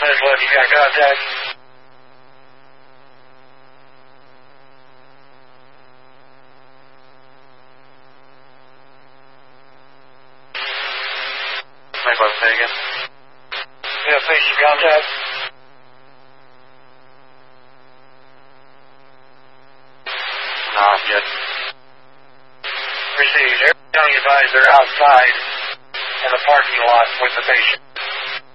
1011, you got contact? Say again. Yeah, patient contact. Not yet. Received. Every time you advise they're outside in the parking lot with the patient.